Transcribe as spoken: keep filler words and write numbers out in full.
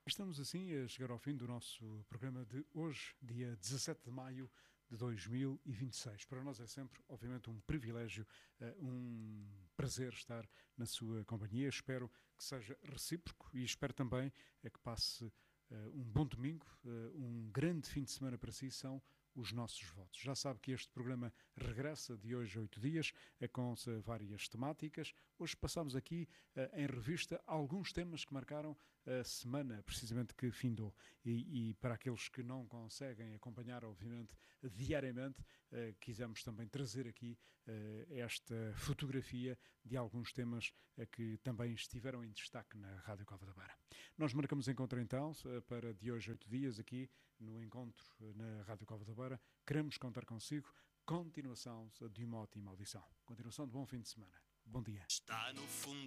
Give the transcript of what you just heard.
Estamos assim a chegar ao fim do nosso programa de hoje, dia dezassete de maio de dois mil e vinte e seis. Para nós é sempre, obviamente, um privilégio, um prazer estar na sua companhia. Espero que seja recíproco e espero também que passe um bom domingo, um grande fim de semana para si. São os nossos votos. Já sabe que este programa regressa de hoje a oito dias, com várias temáticas. Hoje passamos aqui em revista alguns temas que marcaram a semana, precisamente, que findou. E, e para aqueles que não conseguem acompanhar, obviamente, diariamente, quisemos também trazer aqui esta fotografia de alguns temas que também estiveram em destaque na Rádio Cova da Beira. Nós marcamos encontro, então, para de hoje a oito dias, aqui no encontro na Rádio Cova da Beira. Queremos contar consigo. Continuação de uma ótima audição. Continuação de bom fim de semana. Bom dia. Está no fundo